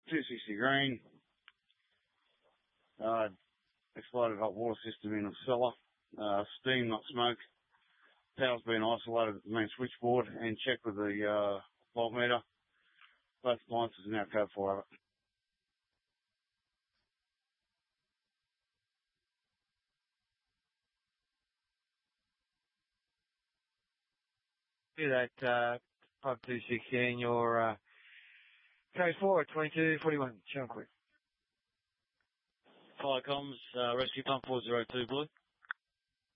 260 green. Exploded hot water system in the cellar. Steam, not smoke. Power's been isolated at the main switchboard and checked with the voltmeter. Both appliances are now code 4 over. Do that, pump 216, your code 4 at 2241. Show quick. Fire comms, rescue pump 402 blue.